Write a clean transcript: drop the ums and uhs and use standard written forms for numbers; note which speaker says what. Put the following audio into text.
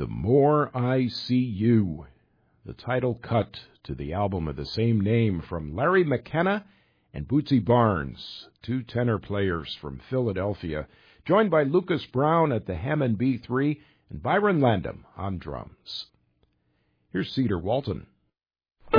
Speaker 1: The More I See You, the title cut to the album of the same name from Larry McKenna and Bootsy Barnes, two tenor players from Philadelphia, joined by Lucas Brown at the Hammond B3 and Byron Landam on drums. Here's Cedar Walton